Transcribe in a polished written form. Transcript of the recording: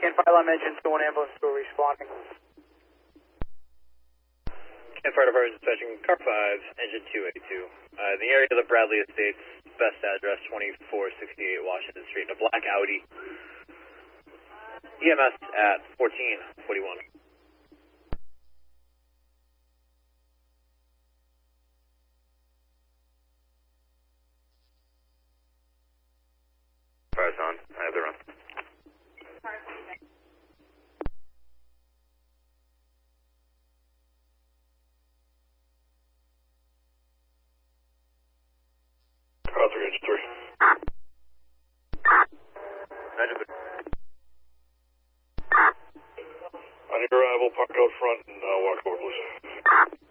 Can Pylon Engine 2 and ambulance 2 responding. And Fire Department dispatching car 5, engine 282. The area of the Bradley Estates, best address 2468 Washington Street, a black Audi. EMS at 1441. Fire's on. I have the run. Car 3, engine 3. Engine 3. On your arrival, park out front and walk over, please.